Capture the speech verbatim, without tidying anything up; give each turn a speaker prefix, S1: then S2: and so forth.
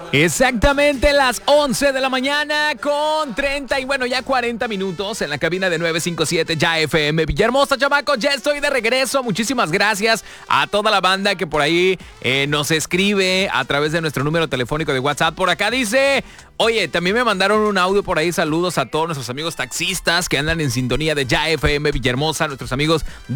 S1: Exactamente las once de la mañana con treinta y bueno, ya cuarenta minutos en la cabina de nueve cinco siete Ya F M. Villahermosa, chamacos, ya estoy de regreso. Muchísimas gracias a toda la banda que por ahí eh, nos escribe a través de nuestro número telefónico de WhatsApp. Por acá dice, oye, también me mandaron un audio por ahí. Saludos a todos nuestros amigos taxistas que andan en sintonía de Ya F M Villahermosa, nuestros amigos de